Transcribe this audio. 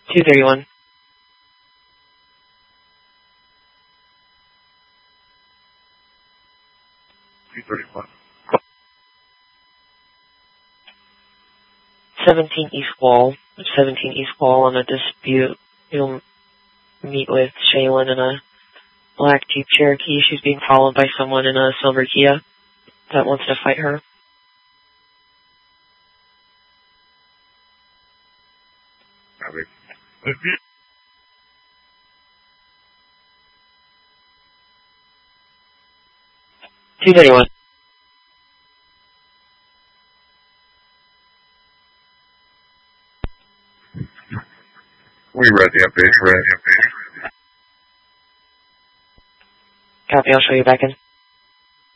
231. 231. 17 East Wall. 17 East Wall on a dispute. You'll meet with Shaylin in a black Jeep Cherokee. She's being followed by someone in a silver Kia that wants to fight her. Copy. 231. We read the update. Copy, I'll show you back in.